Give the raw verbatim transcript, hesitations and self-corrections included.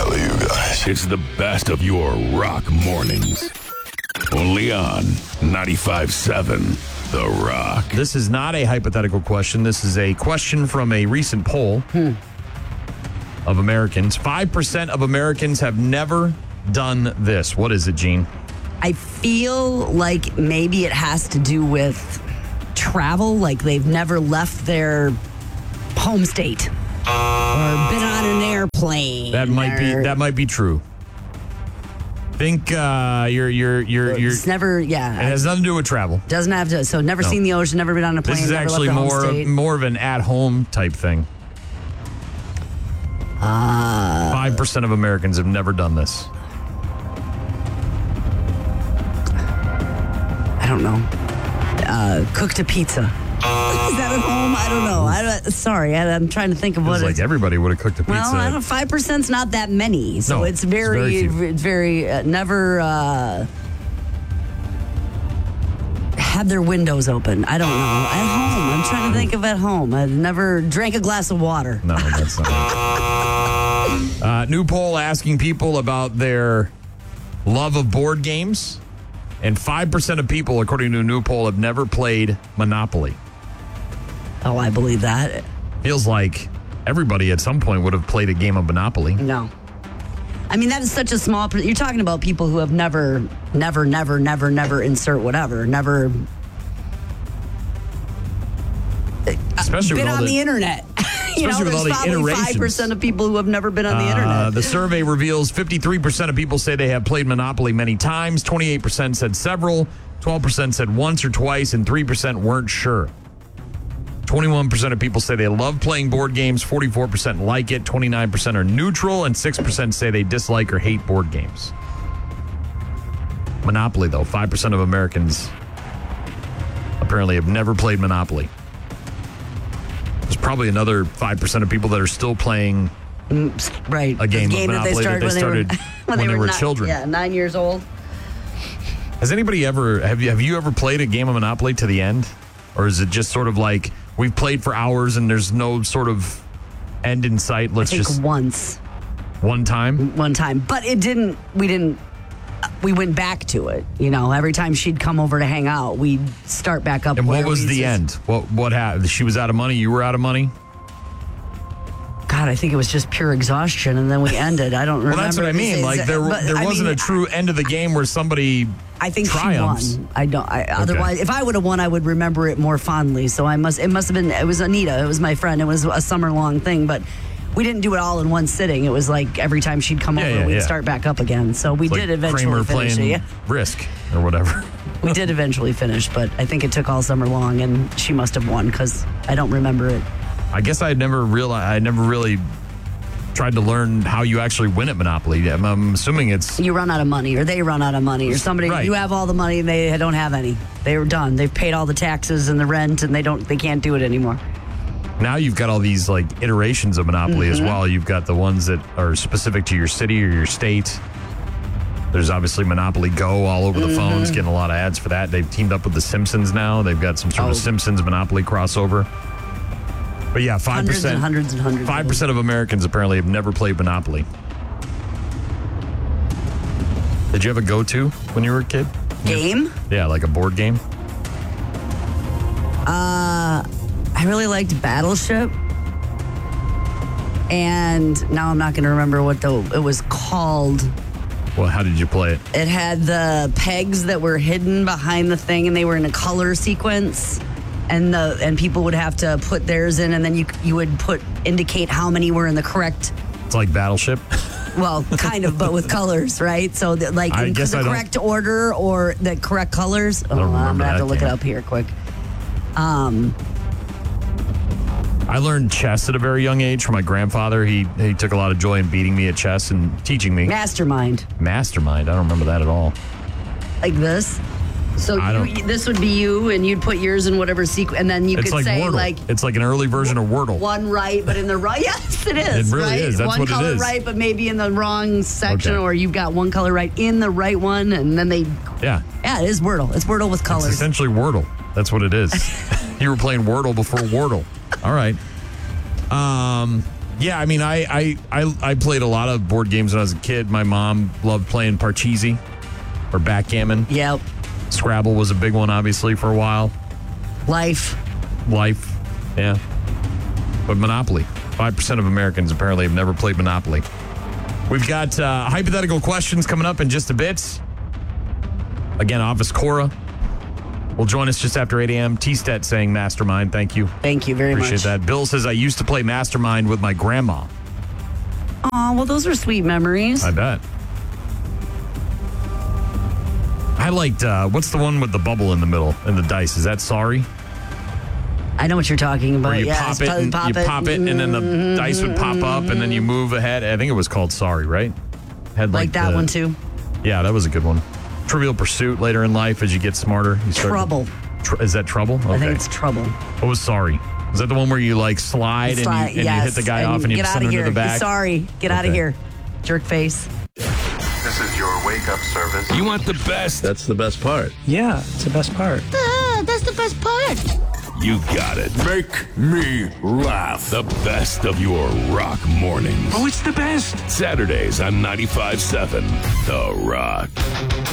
hell are you guys? It's the best of your rock mornings. Only on ninety-five seven The Rock. This is not a hypothetical question. This is a question from a recent poll Hmm. of Americans. five percent of Americans have never done this. What is it, Gene? I feel like maybe it has to do with travel, like they've never left their home state or been on an airplane. That might be or- that might be true. Think uh, you're you're you're you're. It's never, It yeah. has nothing to do with travel. Doesn't have to. So never No. seen the ocean, never been on a plane. This is never actually left their home more state. more of an at-home type thing. Uh, Five percent of Americans have never done this. I don't know. Uh, cooked a pizza. Is that at home? I don't know. I don't, sorry, I, I'm trying to think of It's what like it's. everybody would have cooked a pizza. Well, I don't. Five percent's not that many, so No, it's it's very very, few. it's very uh, never uh, had their windows open. I don't know. At home, I'm trying to think of at home. I've never drank a glass of water. No, that's not it. Uh, new poll asking people about their love of board games. And five percent of people, according to a new poll, have never played Monopoly. Oh, I believe that. Feels like everybody at some point would have played a game of Monopoly. No. I mean, that is such a small. per- You're talking about people who have never, never, never, never, never insert whatever, never Especially been with all on the, the internet. you know, especially with there's all the probably iterations. five percent of people who have never been on the Uh, internet. the survey reveals fifty-three percent of people say they have played Monopoly many times, twenty-eight percent said several, twelve percent said once or twice, and three percent weren't sure. twenty-one percent of people say they love playing board games, forty-four percent like it, twenty-nine percent are neutral, and six percent say they dislike or hate board games. Monopoly, though, five percent of Americans apparently have never played Monopoly. There's probably another five percent of people that are still playing right. a game, the game of that they Monopoly that started, they when started they were, when, they were ni- children. Yeah, nine years old. Has anybody ever have you have you ever played a game of Monopoly to the end, or is it just sort of like we've played for hours and there's no sort of end in sight? Let's I think just once, one time. one time, but it didn't. We didn't. We went back to it. You know, every time she'd come over to hang out, we'd start back up. And what where was we the just- end? What what happened? She was out of money. You were out of money. God, I think it was just pure exhaustion, and then we ended. I don't Well, remember. that's what I the mean. days. Like there But, there I wasn't mean, a true end of the game where somebody I think triumphs. she won. I don't. I, Otherwise, if I would have won, I would remember it more fondly. So I must. It must have been. It was Anita. It was my friend. It was a summer long thing, but we didn't do it all in one sitting. It was like every time she'd come Yeah, over, yeah, we'd yeah. start back up again. So we It's did like eventually Kramer finish playing it. Yeah. Risk or whatever. We did eventually finish, but I think it took all summer long, and she must have won because I don't remember it. I guess I never realized. I never really tried to learn how you actually win at Monopoly. I'm, I'm assuming it's You run out of money, or they run out of money, or somebody. Right. You have all the money, and they don't have any. They were done. They've paid all the taxes and the rent, and they don't. They can't do it anymore. now you've got all these like iterations of Monopoly Mm-hmm. as well. You've got the ones that are specific to your city or your state. There's obviously Monopoly Go all over the Mm-hmm. phones, getting a lot of ads for that. They've teamed up with The Simpsons now. They've got some sort Oh. of Simpsons Monopoly crossover. But yeah, five Hundreds percent, and hundreds and hundreds. five percent of Americans apparently have never played Monopoly. Did you have a go-to when you were a kid? Game. Yeah, like a board game. I really liked Battleship. And now I'm not going to remember what the it was called. Well, how did you play it? It had the pegs that were hidden behind the thing, and they were in a color sequence. And the and people would have to put theirs in, and then you you would put indicate how many were in the correct. It's like Battleship. Well, kind of, but with colors, right? So, that, like I in guess the I don't- correct order or the correct colors. Oh, don't I'm remember gonna have to that look game. it up here quick. I learned chess at a very young age from my grandfather. He he took a lot of joy in beating me at chess and teaching me. Mastermind, Mastermind. I don't remember that at all. like this. So I you, don't- this would be you, and you'd put yours in whatever sequence, and then you It's could like say Wordle. like it's like an early version of Wordle. one right, but in the right. Yes, it is. It really right? is. That's one what it color is. right, but maybe in the wrong section, Okay. or you've got one color right in the right one, and then they. Yeah, Yeah, it is Wordle. It's Wordle with it's colors. essentially Wordle. That's what it is. You were playing Wordle before Wordle. All right. Um, Yeah, I mean, I, I, I, I played a lot of board games when I was a kid. My mom loved playing Parcheesi or backgammon. Yep. Scrabble was a big one, obviously, for a while. Life. Life, yeah. But Monopoly. five percent of Americans apparently have never played Monopoly. We've got uh, hypothetical questions coming up in just a bit. Again, Office Cora will join us just after eight a.m. T-Stet saying Mastermind. Thank you. Thank you very Appreciate much. that. Bill says, I used to play Mastermind with my grandma. Oh, well, those are sweet memories. I bet. I liked, uh, what's the one with the bubble in the middle and the dice? Is that Sorry? I know what you're talking about. Where you yeah, pop it, and, pop you it. pop it, and then the Mm-hmm. dice would pop up, and then you move ahead. I think it was called Sorry, right? Had Like that the- one, too. Yeah, that was a good one. Trivial Pursuit later in life as you get smarter. You start Trouble. Tr- is that Trouble? Okay. I think it's Trouble. What was Sorry? Is that the one where you like slide, Slide, and, you, and yes. you hit the guy off and you get send out him of to here. the back? Sorry. Get out of Okay. here. Jerk face. This is your wake-up service. You want the best? That's the best part. Yeah, it's the best part. That's the best part. You got it. Make me laugh. The best of your rock mornings. Oh, it's the best. Saturdays on ninety-five seven The Rock.